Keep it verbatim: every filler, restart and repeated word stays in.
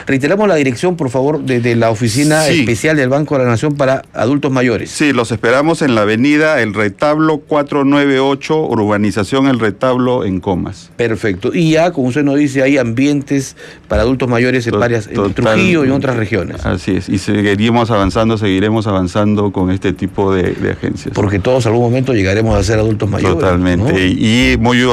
Reiteramos la dirección, por favor, de, de la Oficina Sí. Especial del Banco de la Nación para Adultos Mayores. Sí, los esperamos en la avenida El Retablo cuatrocientos noventa y ocho, urbanización El Retablo en Comas. Perfecto. Y ya, como usted nos dice, hay ambientes para adultos mayores en To- varias, en total- Trujillo y en otras regiones. Así es, y seguiremos avanzando, seguiremos avanzando con este tipo de, de agencias. Porque todos en algún momento llegaremos a ser adultos mayores. Totalmente, ¿no? y, y muy